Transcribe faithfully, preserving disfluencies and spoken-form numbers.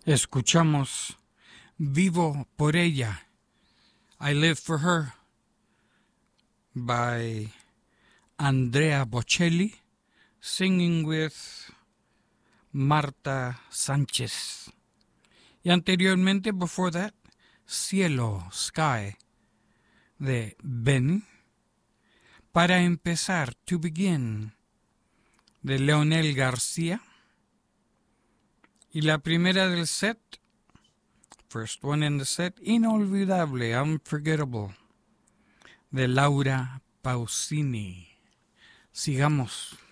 Escuchamos Vivo por ella, I Live for Her, by Andrea Bocelli, singing with Marta Sánchez. Y anteriormente, before that, Cielo, Sky, de Ben. Para empezar, To Begin, de Leonel García. Y la primera del set, first one in the set, Inolvidable, Unforgettable, de Laura Pausini. Sigamos.